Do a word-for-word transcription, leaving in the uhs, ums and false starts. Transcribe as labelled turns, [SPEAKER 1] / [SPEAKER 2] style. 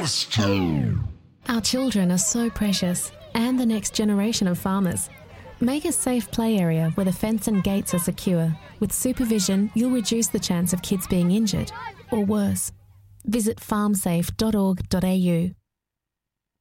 [SPEAKER 1] Pasture.
[SPEAKER 2] Our children are so precious, and the next generation of farmers. Make a safe play area where the fence and gates are secure. With supervision, you'll reduce the chance of kids being injured, or worse. Visit farm safe dot org dot a u.